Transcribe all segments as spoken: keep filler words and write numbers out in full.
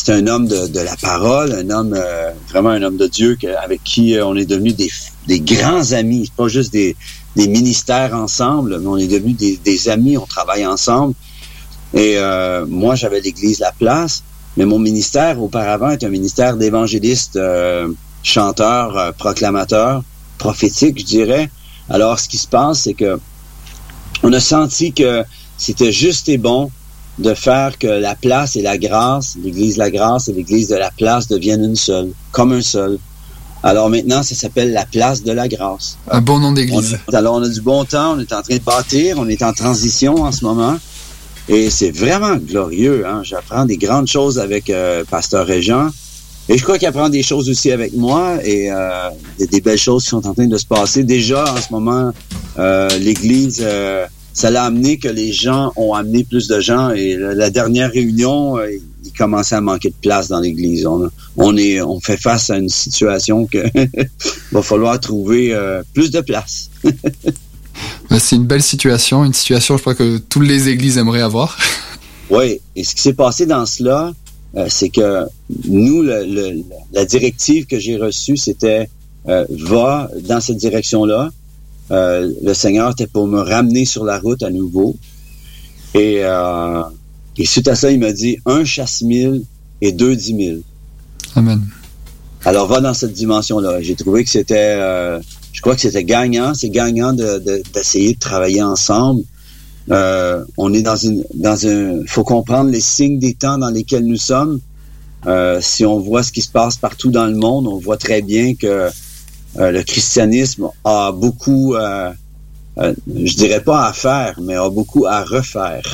c'est un homme de, de la parole, un homme, euh, vraiment un homme de Dieu que, avec qui euh, on est devenus des, des grands amis. C'est pas juste des, des ministères ensemble, mais on est devenus des, des amis, on travaille ensemble. Et euh, moi, j'avais l'église La Place, mais mon ministère auparavant est un ministère d'évangéliste, euh, chanteur, euh, proclamateur, prophétique, je dirais. Alors, ce qui se passe, c'est que on a senti que c'était juste et bon de faire que la place et la grâce, l'église La Grâce et l'église de la place deviennent une seule, comme un seul. Alors maintenant, ça s'appelle la place de la grâce. Un bon nom d'église. On, alors, on a du bon temps, on est en train de bâtir, on est en transition en ce moment. Et c'est vraiment glorieux. Hein? J'apprends des grandes choses avec euh, Pasteur Régent. Et je crois qu'il apprend des choses aussi avec moi. Et euh, des, des belles choses qui sont en train de se passer. Déjà, en ce moment, euh, l'Église, euh, ça l'a amené que les gens ont amené plus de gens. Et la, la dernière réunion, euh, il commençait à manquer de place dans l'Église. On, on, est, on fait face à une situation que va falloir trouver euh, plus de place. C'est une belle situation, une situation, je crois, que toutes les églises aimeraient avoir. Oui, et ce qui s'est passé dans cela, euh, c'est que nous, le, le, la directive que j'ai reçue, c'était euh, va dans cette direction-là. Euh, le Seigneur était pour me ramener sur la route à nouveau. Et, euh, et suite à ça, il m'a dit un chasse mille et deux dix mille. Amen. Alors, va dans cette dimension-là. J'ai trouvé que c'était... Euh, Je crois que c'était gagnant. C'est gagnant de, de, d'essayer de travailler ensemble. Euh, on est dans une, dans un, faut comprendre les signes des temps dans lesquels nous sommes. Euh, si on voit ce qui se passe partout dans le monde, on voit très bien que euh, le christianisme a beaucoup, euh, euh, je dirais pas à faire, mais a beaucoup à refaire.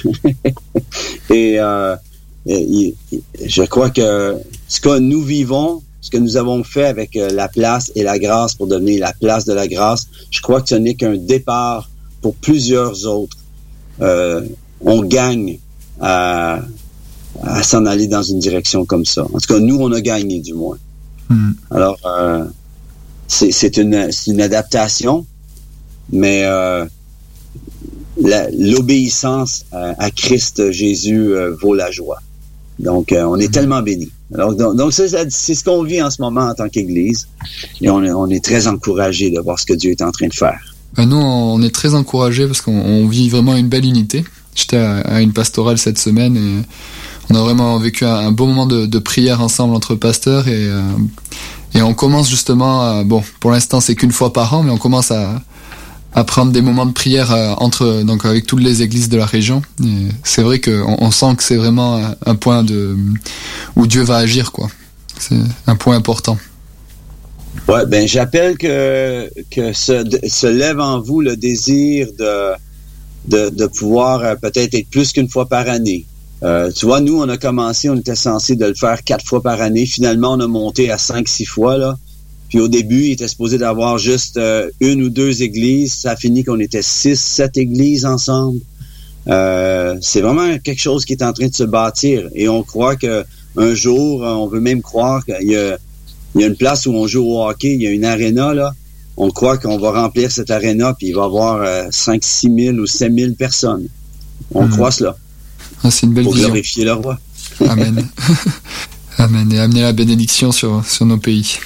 et, euh, et, et je crois que ce que nous vivons, ce que nous avons fait avec euh, la place et la grâce pour devenir la place de la grâce, je crois que ce n'est qu'un départ pour plusieurs autres. Euh, on gagne à, à s'en aller dans une direction comme ça. En tout cas, nous, on a gagné, du moins. Mm. Alors, euh, c'est, c'est, une, c'est une adaptation, mais euh, la, l'obéissance à, à Christ Jésus euh, vaut la joie. Donc, euh, on est mm. tellement bénis. Alors, donc, donc c'est, c'est ce qu'on vit en ce moment en tant qu'Église. Et on est, on est très encouragés de voir ce que Dieu est en train de faire. Ben nous, on est très encouragés parce qu'on on vit vraiment une belle unité. J'étais à, à une pastorale cette semaine et on a vraiment vécu un, un beau moment de, de prière ensemble entre pasteurs et, euh, et on commence justement, à, bon, pour l'instant c'est qu'une fois par an, mais on commence à, à prendre des moments de prière euh, entre, donc avec toutes les églises de la région. Et c'est vrai qu'on on sent que c'est vraiment un, un point de, où Dieu va agir, quoi. C'est un point important. Ouais, ben j'appelle que que se, de, se lève en vous le désir de de, de pouvoir euh, peut-être être plus qu'une fois par année. Euh, tu vois, nous on a commencé, on était censé de le faire quatre fois par année. Finalement, on a monté à cinq, six fois là. Puis au début, il était supposé d'avoir juste euh, une ou deux églises. Ça a fini qu'on était six, sept églises ensemble. Euh, c'est vraiment quelque chose qui est en train de se bâtir. Et on croit que un jour, on veut même croire qu'il y a Il y a une place où on joue au hockey, il y a une aréna, là. On croit qu'on va remplir cette aréna, puis il va y avoir euh, cinq, six mille ou sept mille personnes. On mmh. croit cela. Ah, c'est une belle pour vision. Pour glorifier le roi. Amen. Amen. Et amener la bénédiction sur, sur nos pays.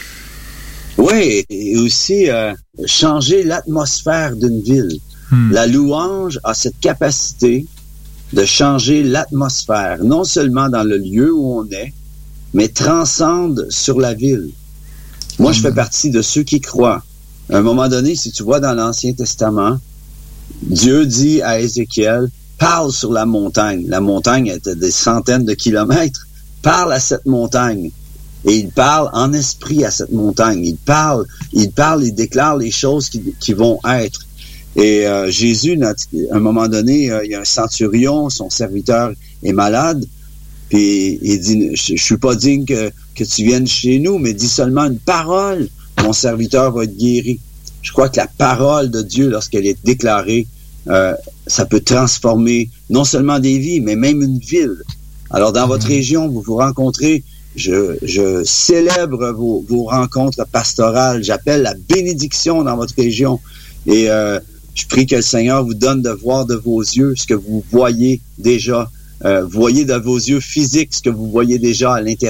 Oui, et aussi euh, changer l'atmosphère d'une ville. Mmh. La louange a cette capacité de changer l'atmosphère, non seulement dans le lieu où on est, mais transcende sur la ville. Moi, mmh. je fais partie de ceux qui croient. À un moment donné, si tu vois dans l'Ancien Testament, Dieu dit à Ézéchiel, parle sur la montagne. La montagne est à des centaines de kilomètres. Parle à cette montagne. Et il parle en esprit à cette montagne. Il parle, il parle, il déclare les choses qui, qui vont être. Et euh, Jésus, notre, à un moment donné, euh, il y a un centurion, son serviteur est malade. Puis il dit, je, je suis pas digne que, que tu viennes chez nous, mais dis seulement une parole, mon serviteur va être guéri. Je crois que la parole de Dieu, lorsqu'elle est déclarée, euh, ça peut transformer non seulement des vies, mais même une ville. Alors dans votre région, vous vous rencontrez, je, je célèbre vos, vos rencontres pastorales, j'appelle la bénédiction dans votre région. Et euh, je prie que le Seigneur vous donne de voir de vos yeux ce que vous voyez déjà. Euh, voyez de vos yeux physiques ce que vous voyez déjà à l'intérieur